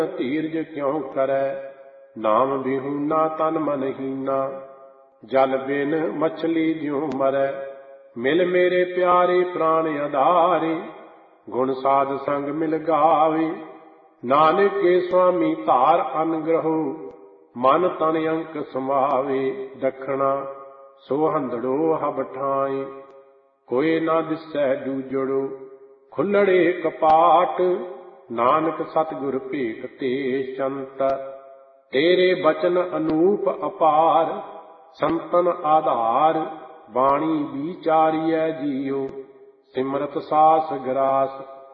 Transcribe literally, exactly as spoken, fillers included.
ਧੀਰਜ ਕਿਉ ਕਰੈ, ਨਾਮ ਵਿਹੂਨਾ ਤਨ ਮਨ ਹੀਨਾ। ਜਲ ਬਿਨ ਮਛਲੀ ਜਿਉ ਮਰੈ, ਮਿਲ ਮੇਰੇ ਪਿਆਰੇ ਪ੍ਰਾਣ ਆਧਾਰੇ। ਗੁਣ ਸਾਧ ਸੰਗ ਮਿਲ ਗਾਵੇ, ਨਾਨਕ ਕੇ ਸੁਆਮੀ ਧਾਰ ਅਨਗ੍ਰਹੋ। ਮਨ ਤਨ ਅੰਕ ਸਮਾਵੇ, ਦਖਣਾ ਸੋ ਹੰਦੜੋ ਹਬ ਠਾਏ। ਕੋਇ ਨਾ ਦਿਸੈ ਦੂਜੜੋ, ਖੁੱਲੜੇ ਕਪਾਟ। ਨਾਨਕ ਸਤਿਗੁਰ ਭੇਟ ਤੇ ਚੰਤ, ਤੇਰੇ ਬਚਨ ਅਨੂਪ ਅਪਾਰ। ਸੰਤਨ ਆਧਾਰ, ਬਾਣੀ ਵਿਚਾਰੀਐ ਜੀਉ, ਸਿਮਰਤ ਸਾਸ ਗਰਾਸ।